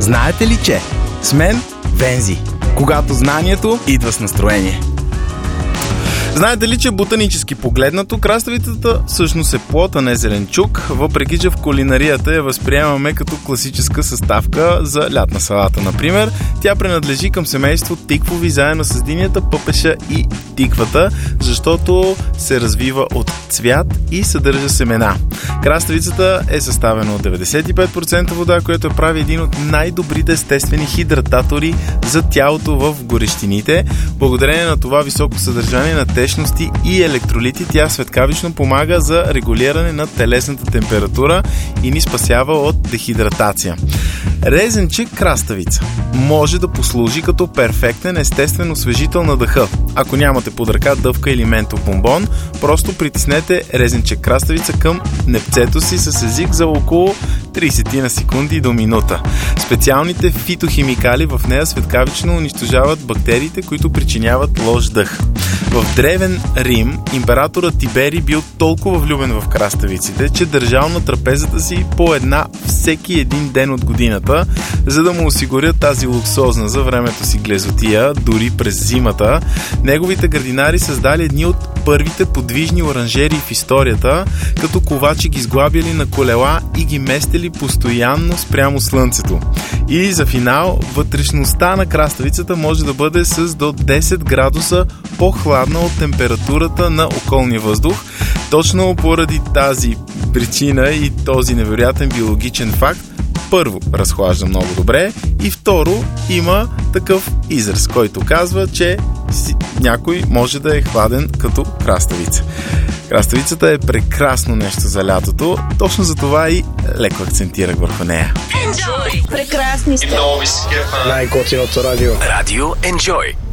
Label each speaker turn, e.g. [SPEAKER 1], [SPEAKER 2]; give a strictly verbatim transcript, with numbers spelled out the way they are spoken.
[SPEAKER 1] Знаете ли, че с мен Вензи, когато знанието идва с настроение. Знаете ли, че ботанически погледнато краставицата всъщност е плод, а не зеленчук, въпреки че в кулинарията я възприемаме като класическа съставка за лятна салата, например. Тя принадлежи към семейство тиквови, заедно с динята, пъпеша и тиквата, защото се развива от цвят и съдържа семена. Краставицата е съставена от деветдесет и пет процента вода, което я прави един от най-добрите естествени хидрататори за тялото в горещините. Благодарение на това високо съдържание на течности и електролити, тя светкавично помага за регулиране на телесната температура и ни спасява от дехидратация. Резенче краставица може да послужи като перфектен естествен освежител на дъха. Ако нямате под ръка дъвка или ментов бомбон, просто притиснете резенче краставица към непцето си с език за около трийсет на секунди до минута. Специалните фитохимикали в нея светкавично унищожават бактериите, които причиняват лош дъх. В древен Рим императорът Тиберий бил толкова влюбен в краставиците, че държал на трапезата си по една всеки един ден от годината, за да му осигурят тази луксозна за времето си глезотия, дори през зимата. Неговите градинари създали едни от първите подвижни оранжерии в историята, като ковачи ги сглабяли на колела и ги местели постоянно спрямо слънцето. И за финал, вътрешността на краставицата може да бъде с до десет градуса по-хладна от температурата на околния въздух. Точно поради тази причина и този невероятен биологичен факт, първо, разхлажда много добре и второ, има такъв израз, който казва, че някой може да е хладен като краставица. Краставицата е прекрасно нещо за лятото, точно за това и леко акцентирах върху нея.
[SPEAKER 2] Enjoy! Прекрасни сте!
[SPEAKER 3] Най-готиното радио.
[SPEAKER 4] Радио Enjoy.